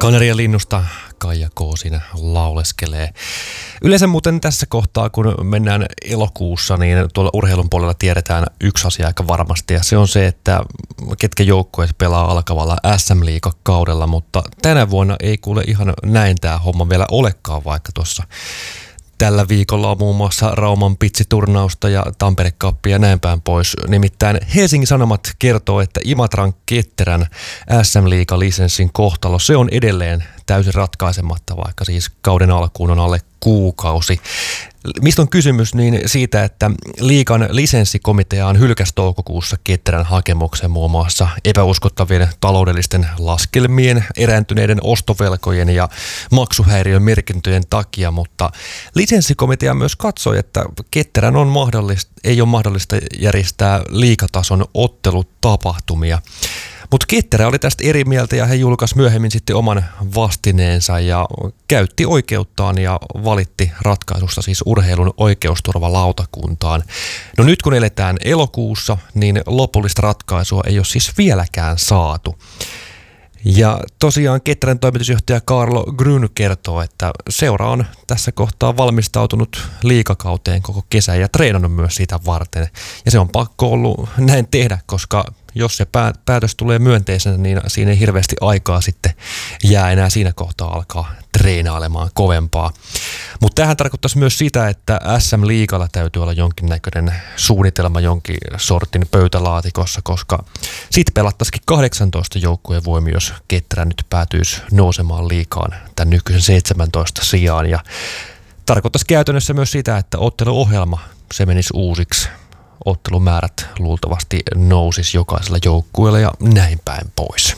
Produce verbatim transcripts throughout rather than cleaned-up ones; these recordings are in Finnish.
Kanarian linnusta Kaija K. siinä lauleskelee. Yleensä muuten tässä kohtaa, kun mennään elokuussa, niin tuolla urheilun puolella tiedetään yksi asia aika varmasti. Ja se on se, että ketkä joukkueet pelaa alkavalla äs äm-liigakaudella, mutta tänä vuonna ei kuule ihan näin tämä homma vielä olekaan, vaikka tuossa tällä viikolla on muun muassa Rauman pitsiturnausta ja Tampere Cupia ja näin päin pois. Nimittäin Helsingin Sanomat kertoo, että Imatran Ketterän äs äm-liiga-lisenssin kohtalo, se on edelleen täysin ratkaisematta, vaikka siis kauden alkuun on alle kuukausi. Mistä on kysymys? Niin siitä, että liigan lisenssikomitea hylkäsi toukokuussa Ketterän hakemuksen muun muassa epäuskottavien taloudellisten laskelmien, erääntyneiden ostovelkojen ja maksuhäiriön merkintöjen takia, mutta lisenssikomitea myös katsoi, että Ketterän on mahdollista, ei ole mahdollista järjestää liigatason ottelutapahtumia. Mutta Ketterä oli tästä eri mieltä ja he julkaisi myöhemmin sitten oman vastineensa ja käytti oikeuttaan ja valitti ratkaisusta siis urheilun oikeusturvalautakuntaan. No nyt kun eletään elokuussa, niin lopullista ratkaisua ei ole siis vieläkään saatu. Ja tosiaan Ketterän toimitusjohtaja Carlo Grün kertoo, että seura on tässä kohtaa valmistautunut liigakauteen koko kesän ja treenannut myös sitä varten. Ja se on pakko ollut näin tehdä, koska jos se päätös tulee myönteisenä, niin siinä ei hirveästi aikaa sitten jää enää siinä kohtaa alkaa treenailemaan kovempaa. Mutta tämähän tarkoittaisi myös sitä, että äs äm-liigalla täytyy olla jonkinnäköinen suunnitelma jonkin sortin pöytälaatikossa, koska sitten pelattaisikin kahdeksantoista joukkueen voimi, jos Ketterä nyt päätyisi nousemaan liigaan tämän nykyisen seitsemäntoista sijaan. Ja tarkoittaisi käytännössä myös sitä, että otteluohjelma se menisi uusiksi. Ottelumäärät luultavasti nousisi jokaisella joukkueella ja näin päin pois.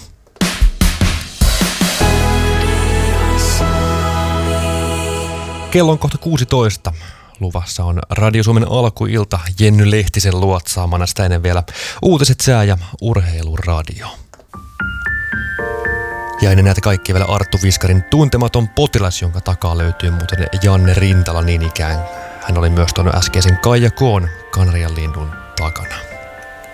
Kello on kohta kuusitoista. Luvassa on Radio Suomen alkuilta Jenny Lehtisen luotsaamana, sitä ennen vielä uutiset, sää ja urheiluradio. Ja ennen näitä kaikkia vielä Arttu Viskarin Tuntematon potilas, jonka takaa löytyy muuten Janne Rintala niin ikään. Hän oli myös tuon äskeisen Kaija K:n Kanarian linnun takana.